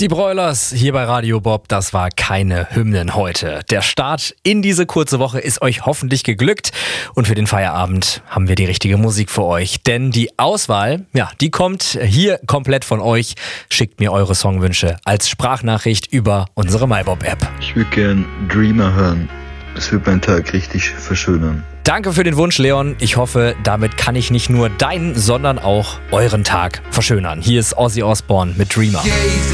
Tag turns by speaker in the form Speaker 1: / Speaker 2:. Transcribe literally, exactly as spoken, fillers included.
Speaker 1: Die Broilers hier bei Radio Bob, das war keine Hymnen heute. Der Start in diese kurze Woche ist euch hoffentlich geglückt und für den Feierabend haben wir die richtige Musik für euch. Denn die Auswahl, ja, die kommt hier komplett von euch. Schickt mir eure Songwünsche als Sprachnachricht über unsere MyBob-App.
Speaker 2: Ich würde gern Dreamer hören. Es wird meinen Tag richtig verschönern.
Speaker 1: Danke für den Wunsch, Leon. Ich hoffe, damit kann ich nicht nur deinen, sondern auch euren Tag verschönern. Hier ist Ozzy Osbourne mit Dreamer.